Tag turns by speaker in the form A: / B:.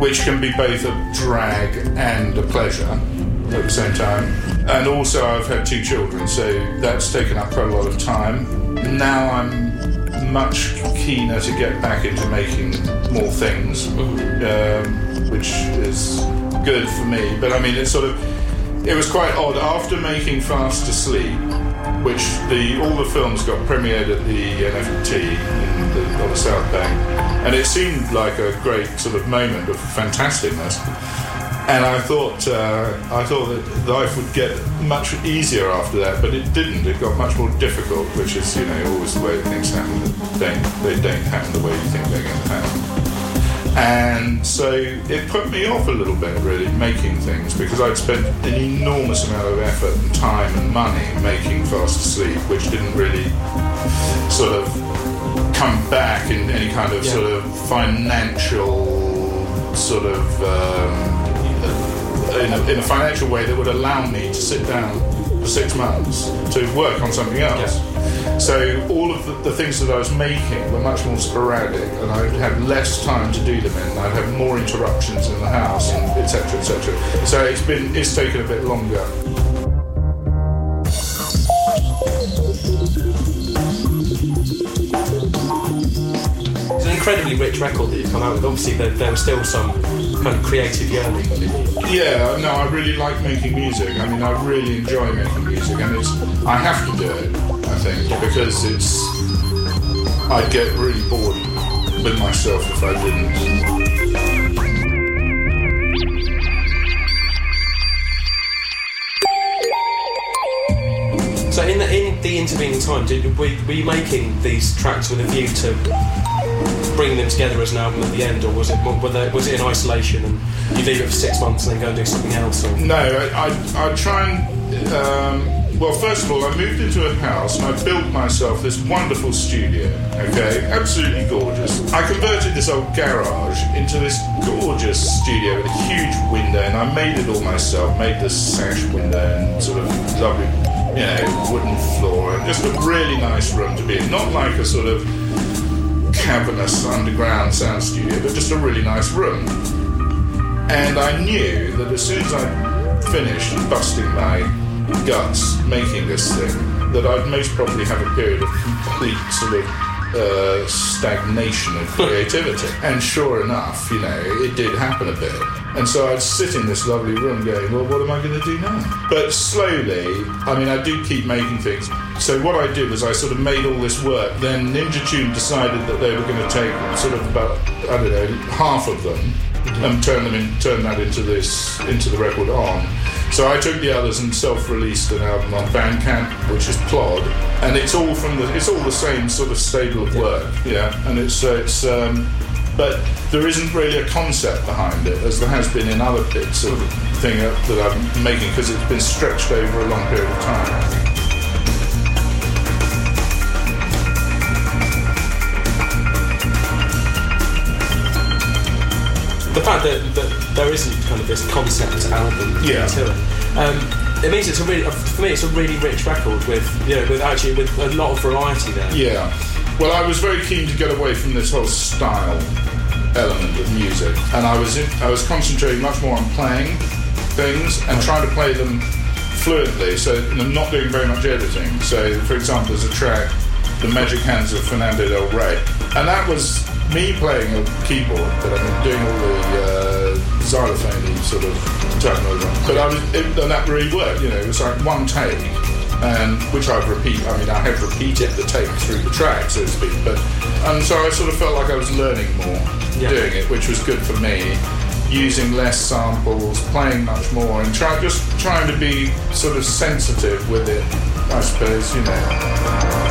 A: which can be both a drag and a pleasure at the same time. And also I've had 2 children, so that's taken up quite a lot of time. Now I'm much keener to get back into making more things, which is good for me. But I mean, it was quite odd after making Fast Asleep, which all the films got premiered at the NFT on the South Bank, and it seemed like a great sort of moment of fantasticness. And I thought that life would get much easier after that, but it didn't. It got much more difficult, which is, always the way things happen. They don't happen the way you think they're going to happen. And so it put me off a little bit, really, making things, because I'd spent an enormous amount of effort and time and money making Fast Asleep, which didn't really sort of come back in any kind of sort of financial sort of... in a financial way that would allow me to sit down for 6 months to work on something else. So all of the things that I was making were much more sporadic, and I'd have less time to do them in. I'd have more interruptions in the house, and etc., etc. So it's taken a bit longer.
B: It's an incredibly rich record that you've come out with. Obviously, there was still some kind of creative yearning.
A: Yeah, no, I really like making music. I mean, I really enjoy making music, and I have to do it, I think, because I'd get really bored with myself if I didn't.
B: So in the intervening time, were you making these tracks with a view to bring them together as an album at the end, or was it in isolation and you leave it for 6 months and then go and do something else? Or?
A: No, I try and... well, first of all, I moved into a house and I built myself this wonderful studio, okay? Absolutely gorgeous. I converted this old garage into this gorgeous studio with a huge window, and I made it all myself, made this sash window and sort of lovely, wooden floor, and just a really nice room to be in. Not like a sort of cavernous underground sound studio, but just a really nice room. And I knew that as soon as I finished busting my guts making this thing, that I'd most probably have a period of complete sort of stagnation of creativity. And sure enough, it did happen a bit. And so I'd sit in this lovely room going, well, what am I going to do now? But slowly, I mean, I do keep making things. So what I did was I sort of made all this work. Then Ninja Tune decided that they were going to take sort of about, half of them and turn that into the record On. So I took the others and self-released an album on Bandcamp, which is Plod, and it's all the same sort of stable of work, and but there isn't really a concept behind it, as there has been in other bits of thing that I'm making, because it's been stretched over a long period of time. The
B: fact that there isn't kind of this concept album to it, it means it's a really rich record with a lot of variety there.
A: Yeah. Well, I was very keen to get away from this whole style element of music, and I was concentrating much more on playing things and trying to play them fluently, so not doing very much editing. So, for example, there's a track, The Magic Hands of Fernando Del Rey, and that was me playing a keyboard, but I've been doing all the xylophone sort of terminals on. But and that really worked, it was like one take, and which I have repeated the take through the track, so to speak. And so I sort of felt like I was learning more doing it, which was good for me. Using less samples, playing much more, and trying to be sort of sensitive with it, I suppose,